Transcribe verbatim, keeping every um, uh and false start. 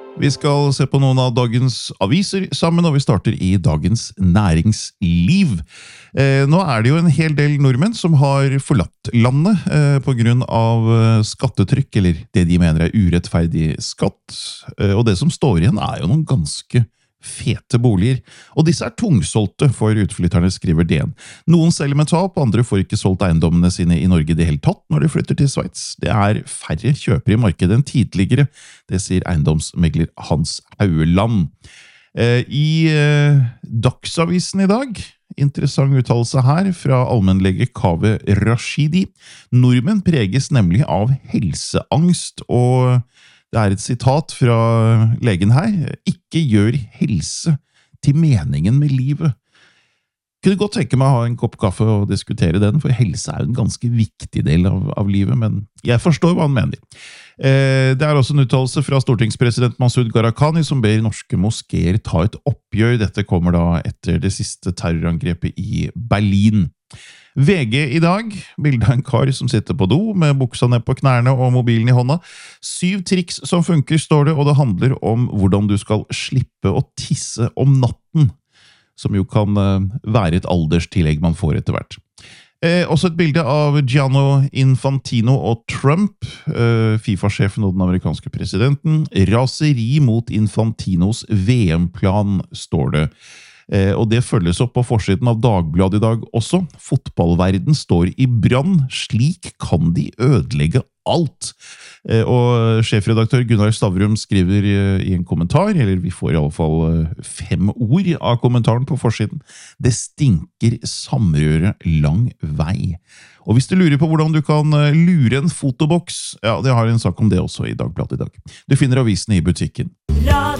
Vi skal se på noen av dagens aviser sammen, og vi starter i Dagens Næringsliv. Eh, nå er det jo en hel del nordmenn som har forlatt landet eh, på grunn av skattetrykk, eller det de mener er urettferdig skatt. Eh, og det som står igjen er jo noen ganske fete boliger, og disse er tungsolgte for utflytterne, skriver D N. Noen selger med tap, andre får ikke solgt eiendommene sine i Norge det hele tatt når de flytter til Sveits. Det er færre kjøpere i markedet enn tidligere, det sier eiendomsmegler Hans Haueland. Eh, I eh, Dagsavisen i dag, interessant uttalelse her fra allmennlege Kaveh Rashidi. Nordmenn preges nemlig av helseangst, og det er et sitat fra legen her. Ikke gjør helse til meningen med livet. Kunne godt tenke meg å ha en kopp kaffe og diskutere den, for helse er jo en ganske viktig del av, av livet, men jeg forstår hva han mener. Eh, det er også en uttalelse fra stortingspresident Masud Gharahkhani som ber norske moskeer ta et oppgjør. Dette kommer da etter det siste terrorangrepet i Berlin. V G i dag, bildet av en kar som sitter på do med buksa ned på knærne og mobilen i hånda. Syv triks som funker, står det, og det handler om hvordan du skal slippe å tisse om natten, som jo kan være et alderstillegg man får etter hvert. Eh, også et bilde av Gianni Infantino og Trump, eh, FIFA-sjefen og den amerikanske presidenten. Raseri mot Infantinos V M-plan, står det. Eh, og det følges opp på forsiden av Dagbladet i dag også. Fotballverden står i brann. Slik kan de ødelegge alt. Eh, og sjefredaktør Gunnar Stavrum skriver eh, i en kommentar, eller vi får i alle fall eh, fem ord av kommentaren på forsiden. Det stinker samrøre lang vei. Og hvis du lurer på hvordan du kan eh, lure en fotoboks, ja, det har en sak om det også i Dagbladet i dag. Du finner avisene i butikken.